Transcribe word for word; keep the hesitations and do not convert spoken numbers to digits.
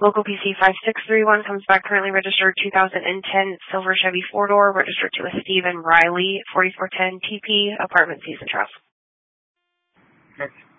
Local P C five six three one comes back currently registered two thousand ten silver Chevy four-door, registered to a Stephen Riley, forty-four ten T P, apartment Season Trust. Next.